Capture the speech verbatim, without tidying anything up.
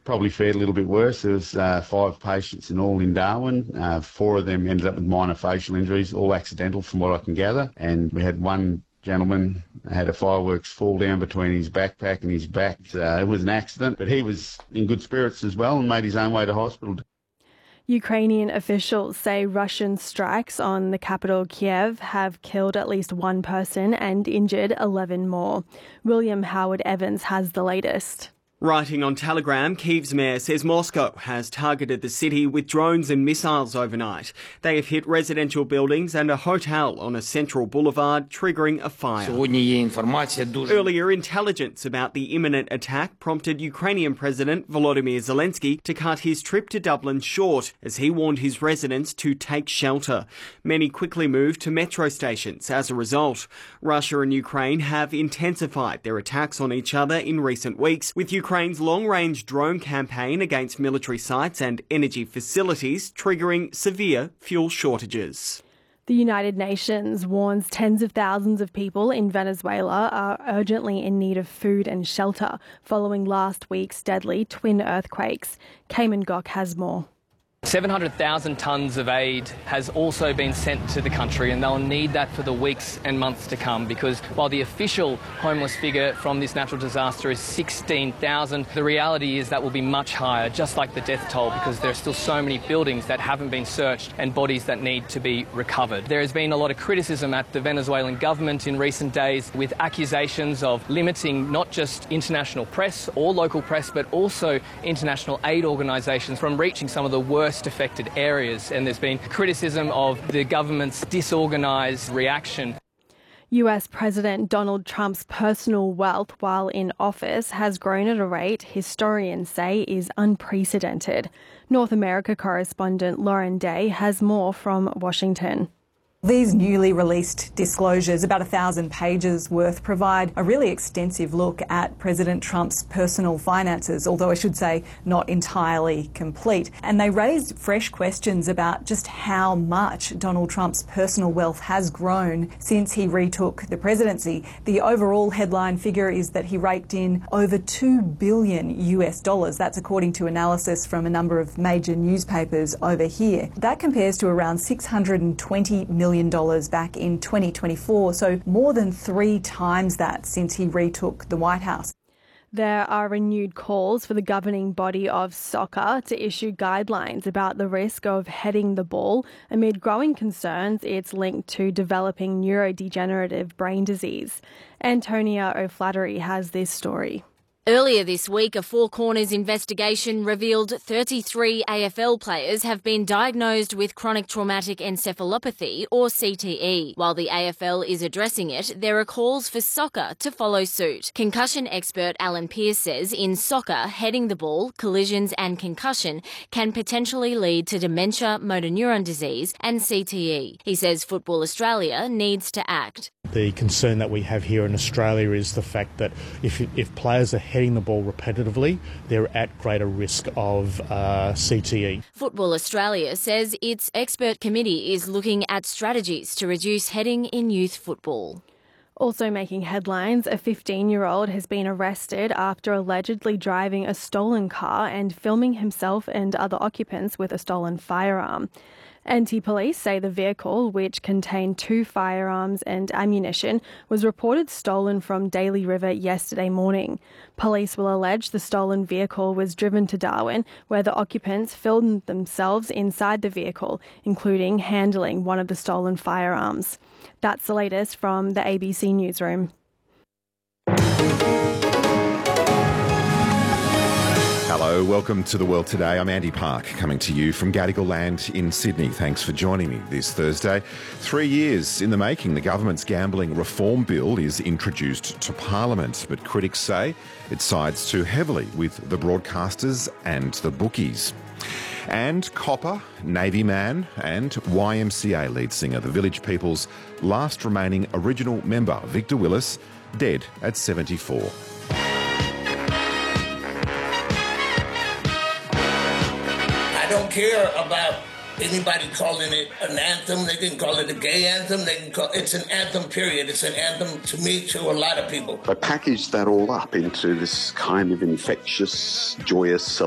probably fared a little bit worse. There was uh, five patients in all in Darwin. Uh, four of them ended up with minor facial injuries, all accidental from what I can gather. And we had one gentleman had a fireworks fall down between his backpack and his back. Uh, it was an accident, but he was in good spirits as well and made his own way to hospital. Ukrainian officials say Russian strikes on the capital Kiev have killed at least one person and injured eleven more. William Howard Evans has the latest. Writing on Telegram, Kyiv's mayor says Moscow has targeted the city with drones and missiles overnight. They have hit residential buildings and a hotel on a central boulevard, triggering a fire. Earlier, intelligence about the imminent attack prompted Ukrainian President Volodymyr Zelensky to cut his trip to Dublin short as he warned his residents to take shelter. Many quickly moved to metro stations as a result. Russia and Ukraine have intensified their attacks on each other in recent weeks, with Ukraine Ukraine's long-range drone campaign against military sites and energy facilities triggering severe fuel shortages. The United Nations warns tens of thousands of people in Venezuela are urgently in need of food and shelter following last week's deadly twin earthquakes. Cayman Gok has more. seven hundred thousand tonnes of aid has also been sent to the country, and they'll need that for the weeks and months to come, because while the official homeless figure from this natural disaster is sixteen thousand, the reality is that will be much higher, just like the death toll, because there are still so many buildings that haven't been searched and bodies that need to be recovered. There has been a lot of criticism at the Venezuelan government in recent days, with accusations of limiting not just international press or local press, but also international aid organisations from reaching some of the worst affected areas, and there's been criticism of the government's disorganised reaction. U S President Donald Trump's personal wealth while in office has grown at a rate historians say is unprecedented. North America correspondent Lauren Day has more from Washington. These newly released disclosures, about a thousand pages worth, provide a really extensive look at President Trump's personal finances, although I should say not entirely complete. And they raised fresh questions about just how much Donald Trump's personal wealth has grown since he retook the presidency. The overall headline figure is that he raked in over two billion U S dollars. That's according to analysis from a number of major newspapers over here. That compares to around six hundred twenty million dollars back in twenty twenty-four, so more than three times that since he retook the White House. There are renewed calls for the governing body of soccer to issue guidelines about the risk of heading the ball amid growing concerns it's linked to developing neurodegenerative brain disease. Antonia O'Flaherty has this story. Earlier this week, a Four Corners investigation revealed thirty-three A F L players have been diagnosed with chronic traumatic encephalopathy, or C T E. While the A F L is addressing it, there are calls for soccer to follow suit. Concussion expert Alan Pearce says in soccer, heading the ball, collisions and concussion can potentially lead to dementia, motor neuron disease and C T E. He says Football Australia needs to act. The concern that we have here in Australia is the fact that if if players are heading the ball repetitively, they're at greater risk of uh, C T E. Football Australia says its expert committee is looking at strategies to reduce heading in youth football. Also making headlines, a fifteen-year-old has been arrested after allegedly driving a stolen car and filming himself and other occupants with a stolen firearm. Anti-police say the vehicle, which contained two firearms and ammunition, was reported stolen from Daly River yesterday morning. Police will allege the stolen vehicle was driven to Darwin, where the occupants filmed themselves inside the vehicle, including handling one of the stolen firearms. That's the latest from the A B C Newsroom. Hello, welcome to The World Today. I'm Andy Park, coming to you from Gadigal Land in Sydney. Thanks for joining me this Thursday. Three years in the making, the government's gambling reform bill is introduced to Parliament, but critics say it sides too heavily with the broadcasters and the bookies. And Copper, Navy man and Y M C A lead singer, the Village People's last remaining original member, Victor Willis, dead at seventy-four. I don't care about anybody calling it an anthem. They can call it a gay anthem. They can call it's an anthem, period. It's an anthem to me, to a lot of people. I packaged that all up into this kind of infectious, joyous